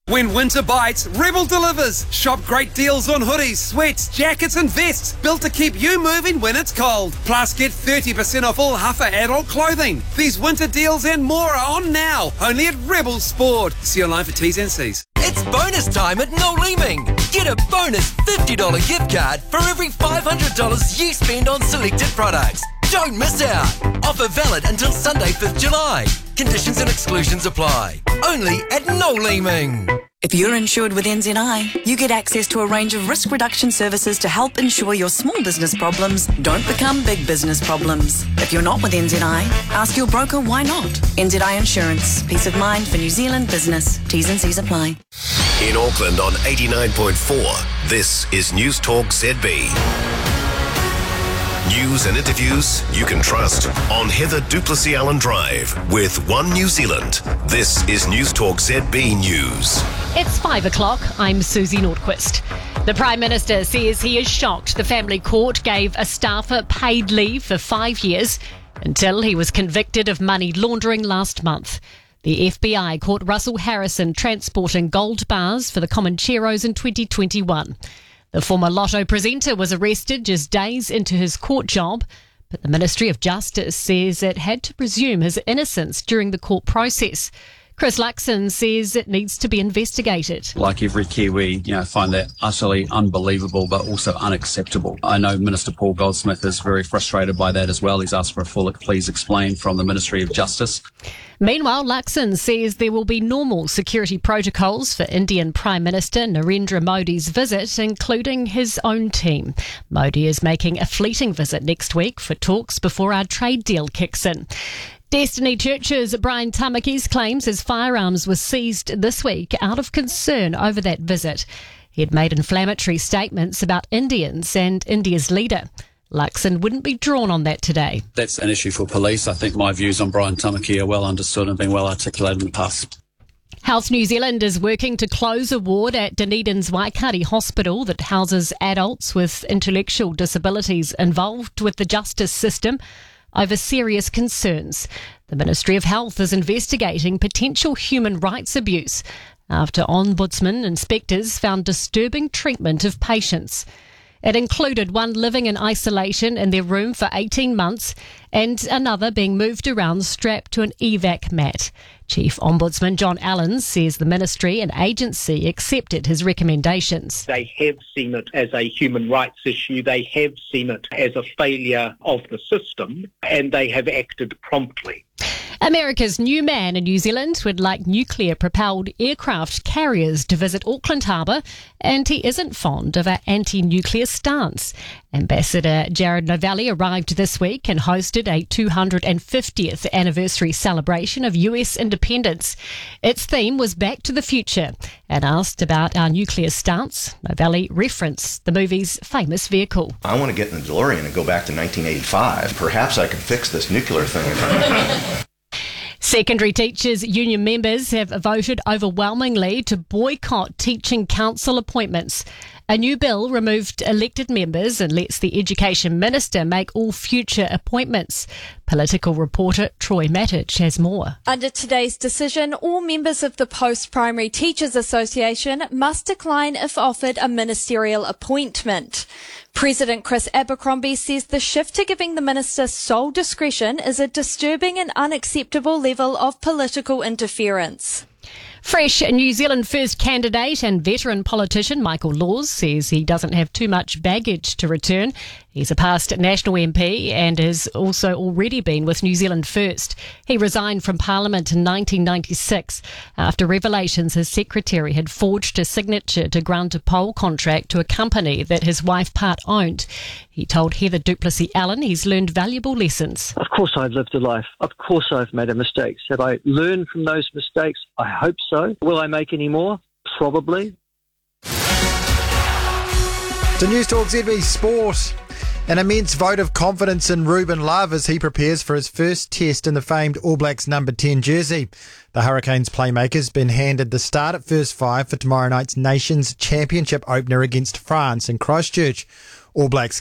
When winter bites, Rebel delivers. Shop great deals on hoodies, sweats, jackets and vests, built to keep you moving when it's cold. Plus, get 30% off all Huffer adult clothing. These winter deals and more are on now, only at Rebel Sport. See online for T's and C's. It's bonus time at Noel Leeming. Get a bonus $50 gift card for every $500 you spend on selected products. Don't miss out. Offer valid until Sunday, 5th July. Conditions and exclusions apply. Only at Noel Leeming. If you're insured with NZI, you get access to a range of risk reduction services to help ensure your small business problems don't become big business problems. If you're not with NZI, ask your broker why not. NZI Insurance. Peace of mind for New Zealand business. T's and C's apply. In Auckland on 89.4, this is News Talk ZB. News and interviews you can trust on Heather Duplessis Allen Drive with One New Zealand. This is News Talk ZB News. It's 5 o'clock. I'm Susie Nordquist. The Prime Minister says he is shocked the family court gave a staffer paid leave for 5 years until he was convicted of money laundering last month. The FBI caught Russell Harrison transporting gold bars for the Comancheros in 2021. The former Lotto presenter was arrested just days into his court job, but the Ministry of Justice says it had to presume his innocence during the court process. Chris Luxon says it needs to be investigated. Like every Kiwi, find that utterly unbelievable but also unacceptable. I know Minister Paul Goldsmith is very frustrated by that as well. He's asked for a full please explain from the Ministry of Justice. Meanwhile, Luxon says there will be normal security protocols for Indian Prime Minister Narendra Modi's visit, including his own team. Modi is making a fleeting visit next week for talks before our trade deal kicks in. Destiny Church's Brian Tamakis claims his firearms were seized this week out of concern over that visit. He had made inflammatory statements about Indians and India's leader. Luxon wouldn't be drawn on that today. That's an issue for police. I think my views on Brian Tamaki are well understood and been well articulated in the past. Health New Zealand is working to close a ward at Dunedin's Waikari Hospital that houses adults with intellectual disabilities involved with the justice system over serious concerns. The Ministry of Health is investigating potential human rights abuse after Ombudsman inspectors found disturbing treatment of patients. It included one living in isolation in their room for 18 months and another being moved around strapped to an evac mat. Chief Ombudsman John Allen says the ministry and agency accepted his recommendations. They have seen it as a human rights issue, they have seen it as a failure of the system, and they have acted promptly. America's new man in New Zealand would like nuclear-propelled aircraft carriers to visit Auckland Harbour, and he isn't fond of our anti-nuclear stance. Ambassador Jared Novelli arrived this week and hosted a 250th anniversary celebration of US independence. Its theme was Back to the Future, and asked about our nuclear stance, Novelli referenced the movie's famous vehicle. I want to get in the DeLorean and go back to 1985. Perhaps I could fix this nuclear thing. Secondary teachers' union members have voted overwhelmingly to boycott teaching council appointments. A new bill removed elected members and lets the Education Minister make all future appointments. Political reporter Troy Matic has more. Under today's decision, all members of the Post-Primary Teachers Association must decline if offered a ministerial appointment. President Chris Abercrombie says the shift to giving the minister sole discretion is a disturbing and unacceptable level of political interference. Fresh New Zealand First candidate and veteran politician Michael Laws says he doesn't have too much baggage to return. He's a past National MP and has also already been with New Zealand First. He resigned from Parliament in 1996 after revelations his secretary had forged a signature to grant a poll contract to a company that his wife part-owned. He told Heather Duplessis Allen he's learned valuable lessons. Of course I've lived a life. Of course I've made mistakes. Have I learned from those mistakes? I hope so. Will I make any more? Probably. To News Talk ZB Sport. An immense vote of confidence in Ruben Love as he prepares for his first test in the famed All Blacks number 10 jersey. The Hurricanes playmaker's been handed the start at first five for tomorrow night's Nations Championship opener against France in Christchurch. All Blacks